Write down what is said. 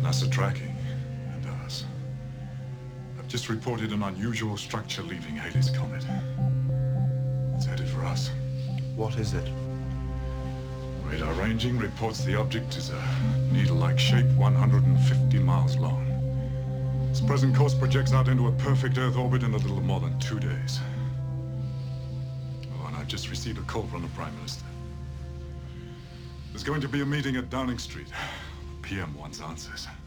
NASA tracking and ours. I've just reported an unusual structure leaving Halley's Comet. It's headed for us. What is it? Radar ranging reports the object is a needle-like shape 150 miles long. Its present course projects out into a perfect Earth orbit in a little more than 2 days. Oh, and I've just received a call from the Prime Minister. There's going to be a meeting at Downing Street. The PM wants answers.